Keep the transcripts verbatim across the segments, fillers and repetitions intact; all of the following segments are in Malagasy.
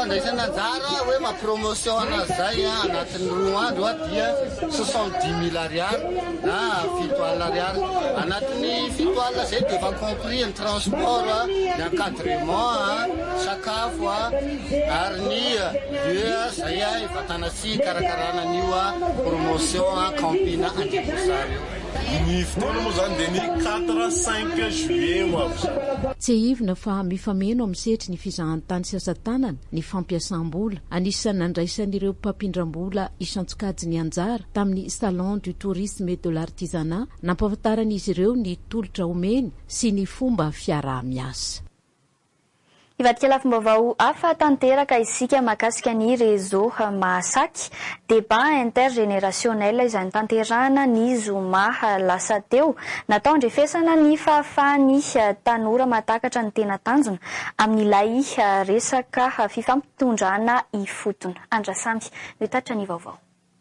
fandraisana anjara hoe mapromotion zay anatin'ny roa andro dia soixante-dix mille ariary na fito alina ariary anatin'ny fito alina zay dia efa compris ny transport ny encadrement sakafo ary ny lieu zay efa tanasi karakarana an'io promotion campina andiabosary ny fotoana moa zany dia ny quatre cinq juillet moa tsy hivina fa mifameno amin'ny setry ny fizahan-tany sy asa-tanana ny fampiasam-bola anisany nandraisan'ireo mpampindram-bola isantsokajy ny anjara tamin'ny salon du tourisme et de l'artisanat nampahafantaran'izy ireo ny tolotra omeny sy ny fomba fiaraha-miasa. Ivadika lafim-baovao hafa tanteraka isika mahakasika ny réseau Mahasaky débat intergénérationnel izay tanterahana ny zoma lasa teo natao andrefesana ny fahafahan'ny tanora mahatakatra ny tena tanjona amin'ilay resaka fifampitondrana ifotona. Andrasamby mitatra ny vaovao.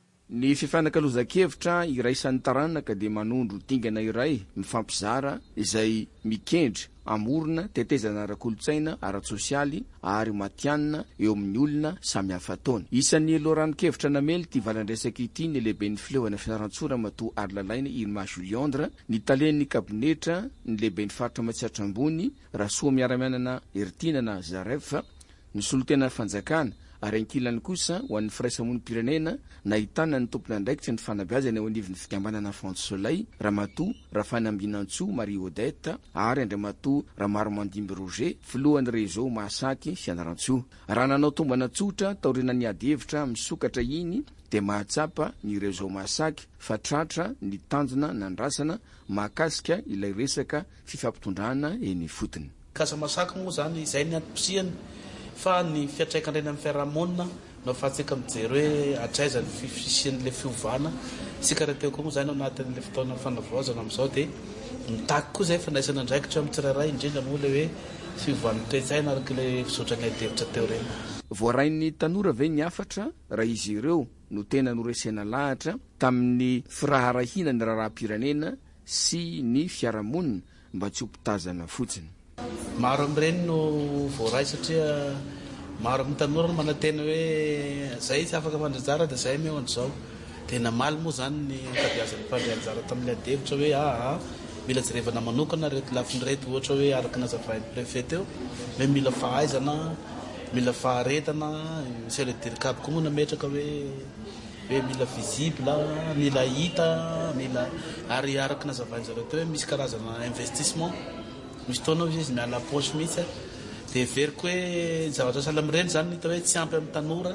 Ny fifanakaloza-kevitra iraisan'ny taranaka dia manondro dingana iray mifampizara izay mikendry amorona tetezana ara-kolotsaina ara-tsosialy ary matianina eo amin'ny olona samy hafa taona. Isan'ny loran-kevitra namely ty valan-dresaka ity ny lehiben'ny fileoana fiarantsora mato ary lalaina Irma Juliandre ny talen'ny kabinetra ny lehiben'ny faritra matsiatra ambony rasoa miaramianana eritinana zarefa ny solotena fanjakana ary ankilany kosa ho an'ny firaisamonim-pirenena nahitana ny tompona andraikitra ny fanabeazana eo anivon'ny fikambanana Fond Soleil Ramatoa Rafana Ambinantso Marie Odette ary Andriamatoa Ramaro Mandimby Roger filohan'ny réseau Mahasaky Fianarantsoa. Raha nanao tombana tsotra taorina ny ady hevitra misokatra iny dia mahatsapa ny réseau Mahasaky fa tratra ny tanjona nandrasana mahakasika ilay resaka fifampitondrana eny fotony. Kasa Mahasaky moa zany izay ny antom-pisihany fa ny fiatraikandrena amin'ny fiarahamonina no afatsika mijery hoe atraiza ny fisian'ilay fiovana sika raha teo koa moa zany ao anatin'ilay fotoana fanavaozana amin'izao dia mitaky koa zay fandraisana andraikitra amin'ny tsirairay indrindra moa ilay hoe fiovana toe-tsaina araka ilay fizotra ny adevitra teo reny. Voarain'ny tanora ve ny afatra raha izy ireo no tena noresena lahatra tamin'ny firaharahina ny raharaham-pirenena sy ny fiarahamonina mba tsy ho mpitazana fotsiny. Maro amin'ireny no voaray satria maro amin'ny tanora no manantena hoe zay tsy afaka mandrajara dia zay meo an'izao dia namaly moa zany ny ankabeazan'ny mpandrianjara tamin'ny adevitra hoe aa mila jerevana manokana reto lafiny reto ohatra hoe araka nazavain'ny préfet teo hoe mila fahaizana mila faharetana monsieur le diricable koa moa nametraka hoe hoe mila visible mila hita mila ary araka nazavainy zareo teo hoe misy karazana investissement misy taona izy miala poche mihitsy dia veriko hoe zavatra sahala amin'ireny zany hita hoe tsy ampy amin'ny tanora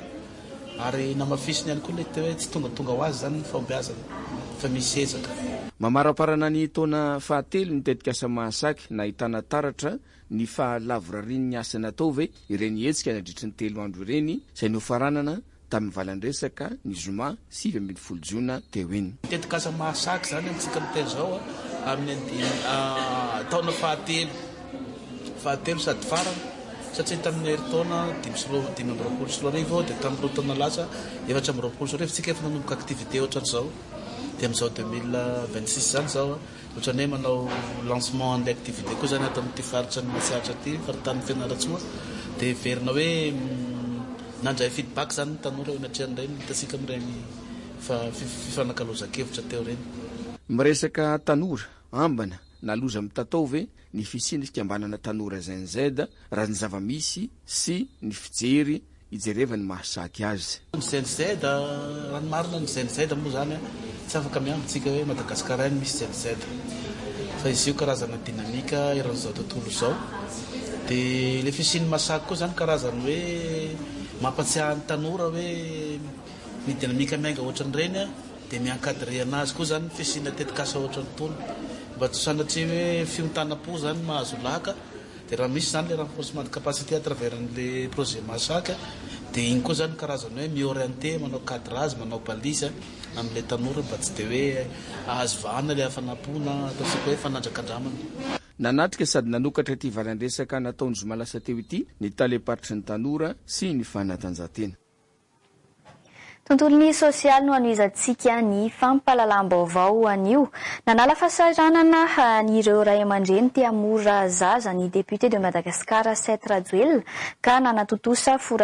ary namafisiny ihany koa ilay hita hoe tsy tonga tonga ho azy zany ny fambeazana fa misy ezaka. Mamaraparana ny taona fahatelo ny tetikasa Mahasaky nahitana taratra ny fahalavorariany ny asa natao ve ireny hetsika nandritry ny telo andro ireny izay nofaranana tamin'ny valan-dresaka ny zoma sivy ambin'ny folo jona teo iny. Tetikasa Mahasaky zany amintsika miteny zao amin'ny taona fahatelo fahatelo sady farany satria tamin'ny herintaona dimy dimy amby roapolo sy roa arivo dia tamin'ny roa taona lasa efatra amby roapolo sy roa arivo tsika efa nanomboka activité ohatran'izao dia amin'izao deux mille vingt-six zany zao ohatrany hoe manao lancement an'ilay activité koa zany atao amin'ity faritra ny Matsiatra ity faritany Fianaratsoa dia verina hoe nandray feedback zany ny tanora hoe natrehan'ireny hitasika amin'ireny fifanakaloza-kevitra teo reny. Miresaka tanora ambana naloza mitatao ve ny fisiany fikambanana tanora Z N Z raha ny zavamisy sy ny fijery ijerevany Mahasaky azy. Ny Z N Z raha ny marina ny Z N Z moa zany tsy afaka miambitsika hoe Madagasikara any misy Z N Z fa izy io karazana dinamika iran'izao tontolo izao dia ilay fisiany Mahasaky koa zany karazany hoe mampatsiahy ny tanora hoe ny dinamika miainga ohatran'ireny dia miankadre anazy koa zany fisiana tetikasa ohatran'itony mba tsy sanatria hoe fiontana-po zany mahazo laka dia raha misy zany le renforcement de capacité à travers le projet Mahasaky dia iny koa zany karazany hoe miorienté manao cadrage manao balise amin'ilay tanora mba tsy dia hoe ahazo vahana ilay hafanam-pona ataontsika hoe fanandrakandramana. Nanatrika sady nanokatra ity valan-dresaka nataony zoma lasa teo ity ny taleparitry ny tanora sy ny fanatanjahantena. Tontolon'ny sosialy no anoizantsika ny fampahalalam-baovao anio. Nanala fahasaranana ireo ray aman-dreny tia mora zaza ny député de Madagascar Seth Rajoelina ka nanatotosa